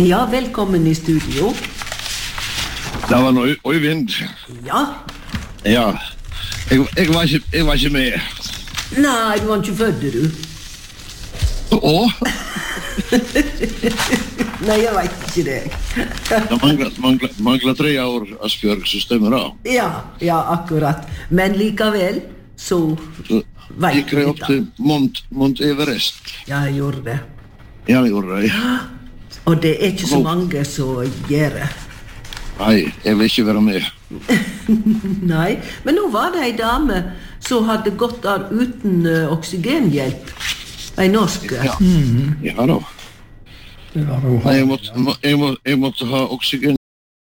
Ja, velkommen i studio. Det var noe Øyvind. Ja. Ja, jeg var ikke med. Nei, du var ikke født, du. Åh? Nei, jeg vet ikke det. Det mangler 3 år, Asbjørg, så stemmer det. Ja, akkurat. Men likevel, så vet Gikk jeg opp til Mount Everest. Ja, jeg gjorde det. Ja, jeg gjorde det. Og det er ikke så mange som gjør det. Nei, jeg vil ikke være med. Nei, men nå var det en dame som hadde gått av uten oksygenhjelp. En norsk. Ja da. Det var jo Nei, jeg måtte ha oksygen.